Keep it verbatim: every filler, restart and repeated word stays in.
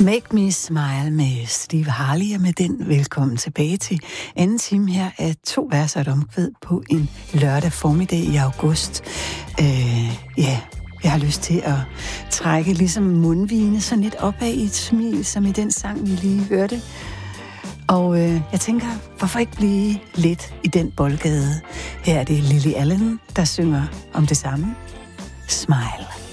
Make Me Smile med Steve Harley, og med den velkommen tilbage til anden time her af to vers og et omkvæd på en lørdag formiddag i august. Øh, ja, jeg har lyst til at trække ligesom mundvigene sådan lidt opad i et smil, som i den sang, vi lige hørte. Og øh, jeg tænker, hvorfor ikke blive lidt i den boldgade? Her er det Lily Allen, der synger om det samme. Smile.